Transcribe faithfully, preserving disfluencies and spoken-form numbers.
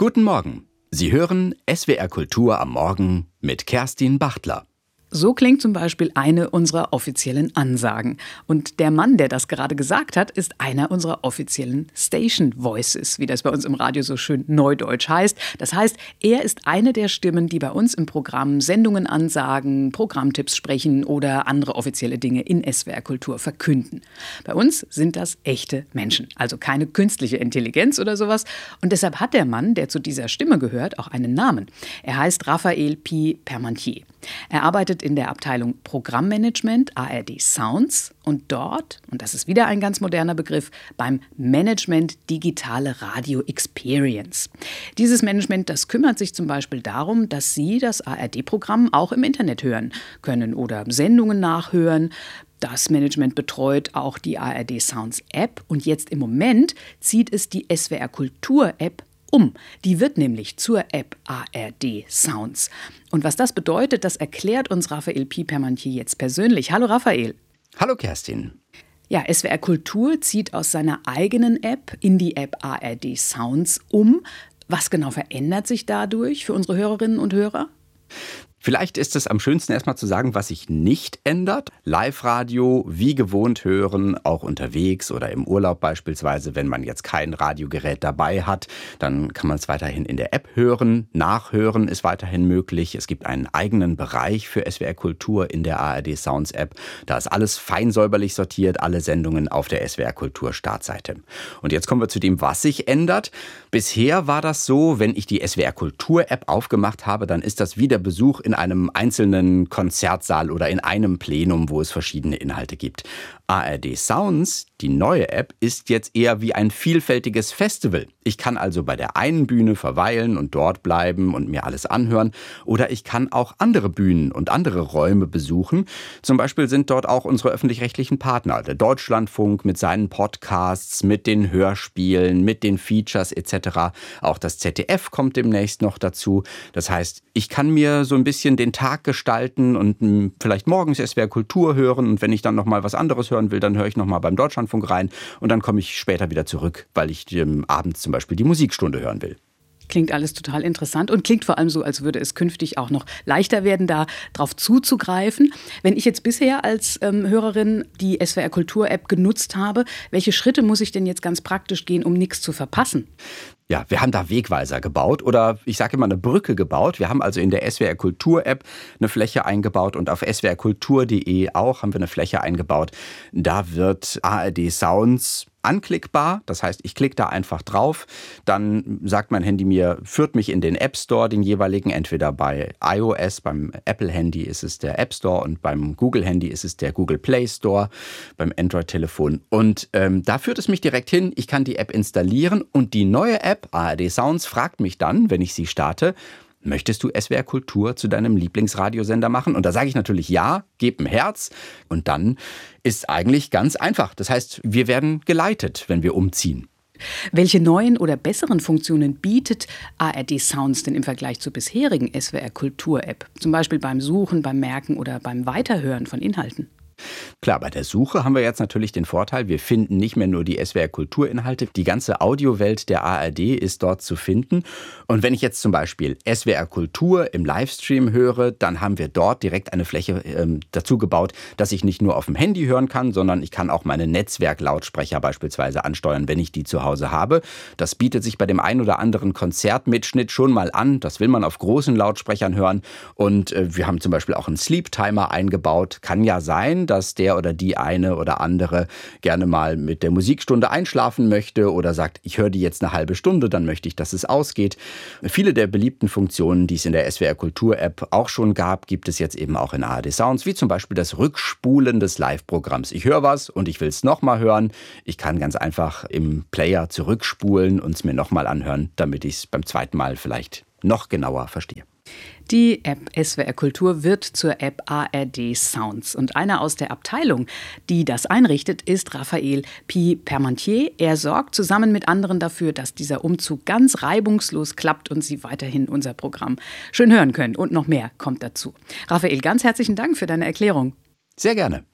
Guten Morgen. Sie hören S W R Kultur am Morgen mit Kerstin Bachtler. So klingt zum Beispiel eine unserer offiziellen Ansagen. Und der Mann, der das gerade gesagt hat, ist einer unserer offiziellen Station Voices, wie das bei uns im Radio so schön neudeutsch heißt. Das heißt, er ist eine der Stimmen, die bei uns im Programm Sendungen ansagen, Programmtipps sprechen oder andere offizielle Dinge in S W R Kultur verkünden. Bei uns sind das echte Menschen, also keine künstliche Intelligenz oder sowas. Und deshalb hat der Mann, der zu dieser Stimme gehört, auch einen Namen. Er heißt Raphael Pi Parmentier. Er arbeitet in der Abteilung Programmmanagement A R D Sounds und dort, und das ist wieder ein ganz moderner Begriff, beim Management Digitale Radio Experience. Dieses Management, das kümmert sich zum Beispiel darum, dass Sie das A R D-Programm auch im Internet hören können oder Sendungen nachhören. Das Management betreut auch die A R D Sounds App und jetzt im Moment zieht es die S W R Kultur App um. Die wird nämlich zur App A R D Sounds. Und was das bedeutet, das erklärt uns Raphael Pi Parmentier jetzt persönlich. Hallo Raphael. Hallo Kerstin. Ja, S W R Kultur zieht aus seiner eigenen App in die App A R D Sounds um. Was genau verändert sich dadurch für unsere Hörerinnen und Hörer? Vielleicht ist es am schönsten erstmal zu sagen, was sich nicht ändert. Live-Radio wie gewohnt hören, auch unterwegs oder im Urlaub beispielsweise. Wenn man jetzt kein Radiogerät dabei hat, dann kann man es weiterhin in der App hören. Nachhören ist weiterhin möglich. Es gibt einen eigenen Bereich für S W R Kultur in der A R D Sounds App. Da ist alles fein säuberlich sortiert, alle Sendungen auf der S W R Kultur Startseite. Und jetzt kommen wir zu dem, was sich ändert. Bisher war das so, wenn ich die S W R Kultur App aufgemacht habe, dann ist das wie der Besuch in in einem einzelnen Konzertsaal oder in einem Plenum, wo es verschiedene Inhalte gibt. A R D Sounds, die neue App, ist jetzt eher wie ein vielfältiges Festival. Ich kann also bei der einen Bühne verweilen und dort bleiben und mir alles anhören. Oder ich kann auch andere Bühnen und andere Räume besuchen. Zum Beispiel sind dort auch unsere öffentlich-rechtlichen Partner, der Deutschlandfunk mit seinen Podcasts, mit den Hörspielen, mit den Features et cetera. Auch das Z D F kommt demnächst noch dazu. Das heißt, ich kann mir so ein bisschen den Tag gestalten und mh, vielleicht morgens S W R Kultur hören. Und wenn ich dann noch mal was anderes hören will, dann höre ich noch mal beim Deutschlandfunk rein. Und dann komme ich später wieder zurück, weil ich ähm, abends zum Beispiel die Musikstunde hören will. Klingt alles total interessant und klingt vor allem so, als würde es künftig auch noch leichter werden, da drauf zuzugreifen. Wenn ich jetzt bisher als ähm, Hörerin die S W R Kultur App genutzt habe, welche Schritte muss ich denn jetzt ganz praktisch gehen, um nichts zu verpassen? Ja, wir haben da Wegweiser gebaut oder ich sage immer eine Brücke gebaut. Wir haben also in der S W R Kultur App eine Fläche eingebaut und auf s w r kultur punkt d e auch haben wir eine Fläche eingebaut. Da wird A R D Sounds anklickbar, das heißt, ich klicke da einfach drauf, dann sagt mein Handy mir, führt mich in den App Store, den jeweiligen, entweder bei iOS, beim Apple-Handy ist es der App Store und beim Google-Handy ist es der Google Play Store, beim Android-Telefon. Und ähm, da führt es mich direkt hin, ich kann die App installieren und die neue App, A R D Sounds, fragt mich dann, wenn ich sie starte, möchtest du S W R Kultur zu deinem Lieblingsradiosender machen? Und da sage ich natürlich ja, gib ein Herz. Und dann ist eigentlich ganz einfach. Das heißt, wir werden geleitet, wenn wir umziehen. Welche neuen oder besseren Funktionen bietet A R D Sounds denn im Vergleich zur bisherigen S W R Kultur App? Zum Beispiel beim Suchen, beim Merken oder beim Weiterhören von Inhalten? Klar, bei der Suche haben wir jetzt natürlich den Vorteil, wir finden nicht mehr nur die S W R Kulturinhalte, die ganze Audiowelt der A R D ist dort zu finden. Und wenn ich jetzt zum Beispiel S W R Kultur im Livestream höre, dann haben wir dort direkt eine Fläche ähm, dazu gebaut, dass ich nicht nur auf dem Handy hören kann, sondern ich kann auch meine Netzwerklautsprecher beispielsweise ansteuern, wenn ich die zu Hause habe. Das bietet sich bei dem ein oder anderen Konzertmitschnitt schon mal an. Das will man auf großen Lautsprechern hören. Und äh, wir haben zum Beispiel auch einen Sleep-Timer eingebaut. Kann ja sein, dass der oder die eine oder andere gerne mal mit der Musikstunde einschlafen möchte oder sagt, ich höre die jetzt eine halbe Stunde, dann möchte ich, dass es ausgeht. Viele der beliebten Funktionen, die es in der S W R Kultur App auch schon gab, gibt es jetzt eben auch in A R D Sounds, wie zum Beispiel das Rückspulen des Live-Programms. Ich höre was und ich will es nochmal hören. Ich kann ganz einfach im Player zurückspulen und es mir nochmal anhören, damit ich es beim zweiten Mal vielleicht noch genauer verstehe. Die App S W R Kultur wird zur App A R D Sounds. Und einer aus der Abteilung, die das einrichtet, ist Raphael Pi Parmentier. Er sorgt zusammen mit anderen dafür, dass dieser Umzug ganz reibungslos klappt und Sie weiterhin unser Programm schön hören können. Und noch mehr kommt dazu. Raphael, ganz herzlichen Dank für deine Erklärung. Sehr gerne.